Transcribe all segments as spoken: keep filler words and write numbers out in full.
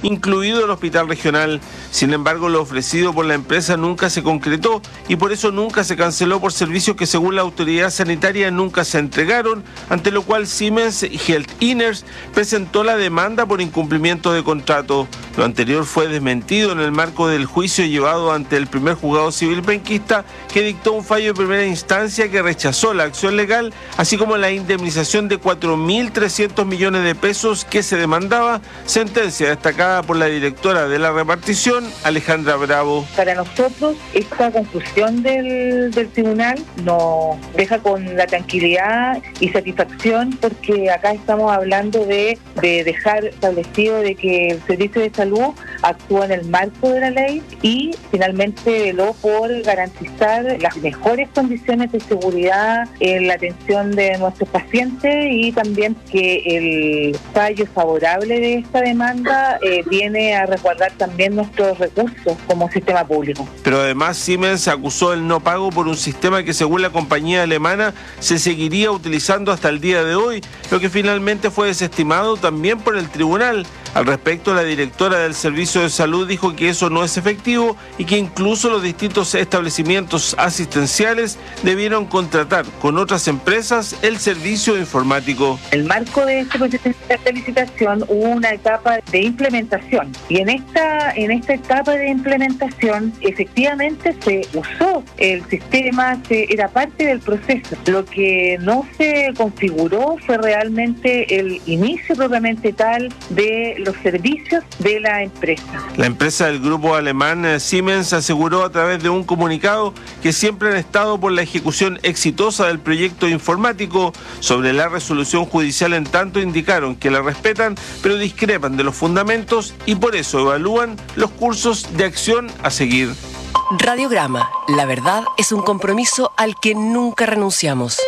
incluido el hospital regional. Sin embargo, lo ofrecido por la empresa nunca se concretó y por eso nunca se canceló por servicios que según la autoridad sanitaria nunca se entregaron, ante lo cual Siemens Health Inners presentó la demanda por incumplimiento de contrato. Lo anterior fue desmentido en el marco del juicio llevado ante el primer juzgado civil penquista, que dictó un fallo de primera instancia que rechazó la acción legal, así como la indemnización de cuatro mil trescientos millones de pesos que se demandaba, sentencia destacada por la directora de la repartición, Alejandra Bravo. Para nosotros, esta conclusión del, del tribunal nos deja con la tranquilidad y satisfacción, porque acá estamos hablando de, de dejar establecido de que el servicio de salud actúa en el marco de la ley y finalmente veló por garantizar las mejores condiciones de seguridad en la atención de nuestros pacientes, y también que el fallo favorable de esta demanda eh, viene a resguardar también nuestros recursos como sistema público. Pero además Siemens acusó el no pago por un sistema que según la compañía alemana se seguiría utilizando hasta el día de hoy, lo que finalmente fue desestimado también por el tribunal. Al respecto, la directora del Servicio de Salud dijo que eso no es efectivo y que incluso los distintos establecimientos asistenciales debieron contratar con otras empresas el servicio informático. En el marco de este proceso de licitación hubo una etapa de implementación, y en esta, en esta etapa de implementación efectivamente se usó el sistema, se, era parte del proceso. Lo que no se configuró fue realmente el inicio propiamente tal de los servicios de la empresa. La empresa del grupo alemán Siemens aseguró a través de un comunicado que siempre han estado por la ejecución exitosa del proyecto informático. Sobre la resolución judicial, en tanto, indicaron que la respetan, pero discrepan de los fundamentos y por eso evalúan los cursos de acción a seguir. Radiograma, la verdad es un compromiso al que nunca renunciamos.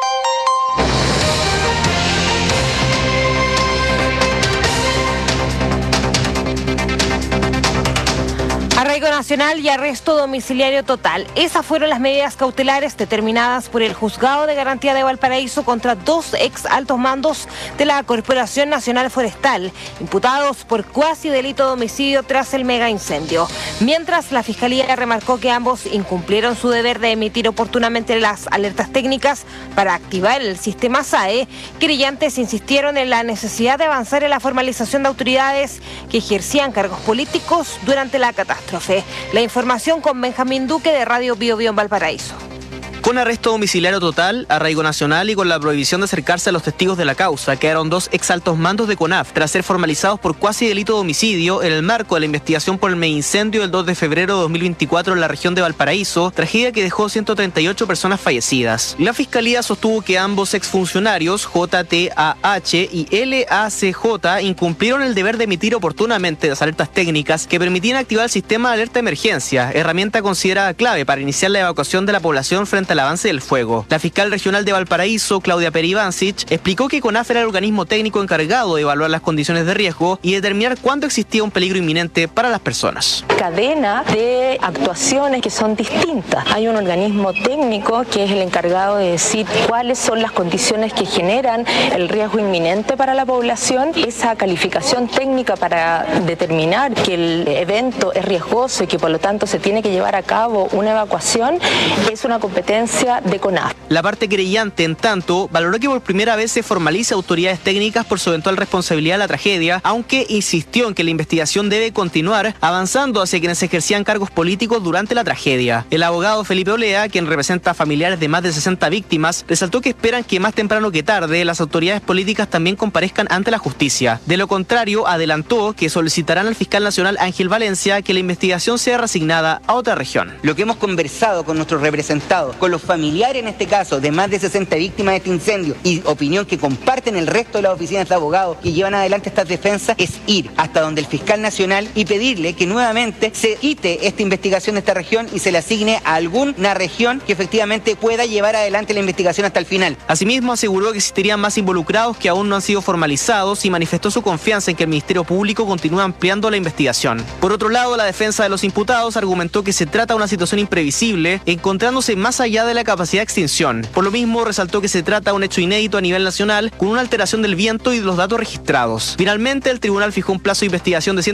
Arraigo nacional y arresto domiciliario total. Esas fueron las medidas cautelares determinadas por el Juzgado de Garantía de Valparaíso contra dos ex altos mandos de la Corporación Nacional Forestal, imputados por cuasi delito de homicidio tras el mega incendio. Mientras, la Fiscalía remarcó que ambos incumplieron su deber de emitir oportunamente las alertas técnicas para activar el sistema S A E, querellantes insistieron en la necesidad de avanzar en la formalización de autoridades que ejercían cargos políticos durante la catástrofe. La información con Benjamín Duque de Radio Bio Bio en Valparaíso. Con arresto domiciliario total, arraigo nacional y con la prohibición de acercarse a los testigos de la causa, quedaron dos exaltos mandos de CONAF tras ser formalizados por cuasi delito de homicidio en el marco de la investigación por el mega incendio del dos de febrero de dos mil veinticuatro en la región de Valparaíso, tragedia que dejó ciento treinta y ocho personas fallecidas. La Fiscalía sostuvo que ambos exfuncionarios, J T A H y L A C J, incumplieron el deber de emitir oportunamente las alertas técnicas que permitían activar el sistema de alerta de emergencia, herramienta considerada clave para iniciar la evacuación de la población frente a el avance del fuego. La fiscal regional de Valparaíso, Claudia Peribancic, explicó que CONAF era el organismo técnico encargado de evaluar las condiciones de riesgo y determinar cuándo existía un peligro inminente para las personas. Cadena de actuaciones que son distintas. Hay un organismo técnico que es el encargado de decir cuáles son las condiciones que generan el riesgo inminente para la población. Esa calificación técnica para determinar que el evento es riesgoso y que por lo tanto se tiene que llevar a cabo una evacuación es una competencia de CONAF. La parte querellante, en tanto, valoró que por primera vez se formalice autoridades técnicas por su eventual responsabilidad de la tragedia, aunque insistió en que la investigación debe continuar avanzando hacia quienes ejercían cargos políticos durante la tragedia. El abogado Felipe Olea, quien representa a familiares de más de sesenta víctimas, resaltó que esperan que más temprano que tarde las autoridades políticas también comparezcan ante la justicia. De lo contrario, adelantó que solicitarán al fiscal nacional Ángel Valencia que la investigación sea reasignada a otra región. Lo que hemos conversado con nuestros representados, con los familiares en este caso de más de sesenta víctimas de este incendio y opinión que comparten el resto de las oficinas de abogados que llevan adelante estas defensas, es ir hasta donde el fiscal nacional y pedirle que nuevamente se quite esta investigación de esta región y se le asigne a alguna región que efectivamente pueda llevar adelante la investigación hasta el final. Asimismo, aseguró que existirían más involucrados que aún no han sido formalizados y manifestó su confianza en que el Ministerio Público continúe ampliando la investigación. Por otro lado, la defensa de los imputados argumentó que se trata de una situación imprevisible, encontrándose más allá de la capacidad de extinción. Por lo mismo, resaltó que se trata de un hecho inédito a nivel nacional, con una alteración del viento y de los datos registrados. Finalmente, el tribunal fijó un plazo de investigación de